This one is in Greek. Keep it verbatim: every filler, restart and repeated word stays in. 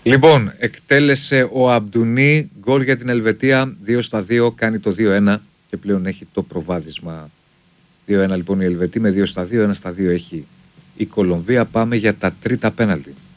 Λοιπόν, εκτέλεσε ο Αμπντουνί γκολ για την Ελβετία, δύο στα δύο, κάνει το δύο ένα και πλέον έχει το προβάδισμα. δύο ένα λοιπόν η Ελβετία με δύο στα δύο, ένα στα δύο έχει η Κολομβία. Πάμε για τα τρίτα πέναλτι.